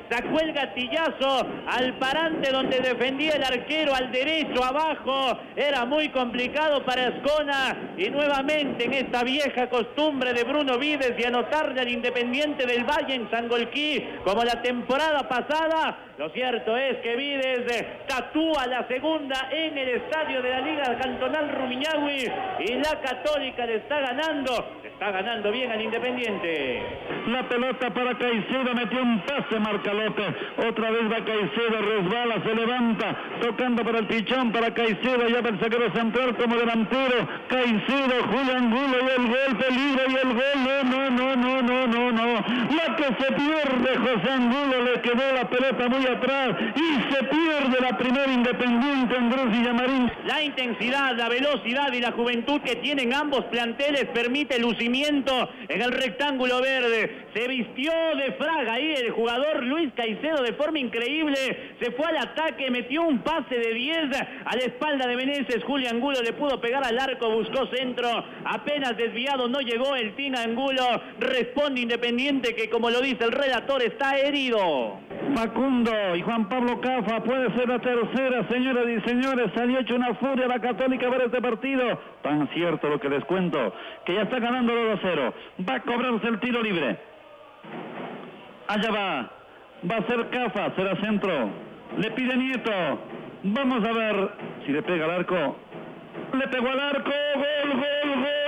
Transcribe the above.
sacó el gatillazo al parante donde defendía el arquero, al derecho, abajo, era muy complicado para Ascona, y nuevamente en esta vieja costumbre de Bruno Vides de anotarle al Independiente del Valle en Sangolquí, como la temporada pasada. Lo cierto es que Vides tatúa la segunda en el estadio de la Liga Cantonal Rumiñahui, y la Católica le está ganando bien al Independiente. La pelota para Caicedo, metió un pase Marcalote, otra vez va Caicedo, resbala, se levanta, tocando para el pichón, para Caicedo, ya va el zaguero central como delantero, Caicedo, Julián Angulo, y el gol, peligro, y el gol, no, la que se pierde José Angulo, le quedó la pelota muy atrás, y se pierde la primera Independiente, Andrés Villamarín. La intensidad, la velocidad y la juventud que tienen ambos planteles permite el lucimiento en el rectángulo verde. Se vistió de fraga ahí el jugador Luis Caicedo de forma increíble, se fue al ataque, metió un pase de 10 a la espalda de Meneses. Julián Angulo le pudo pegar al arco, buscó centro, apenas desviado, no llegó el Tina Angulo. Responde Independiente, que como lo dice el relator, está herido. Facundo y Juan Pablo Cafa, puede ser la tercera, señoras y señores, salió hecho una furia la Católica para este partido, tan cierto lo que les cuento, que ya está ganando 2-0, va a cobrarse el tiro libre, allá va a ser Cafa, será centro, le pide Nieto, vamos a ver si le pega al arco, le pegó al arco, gol,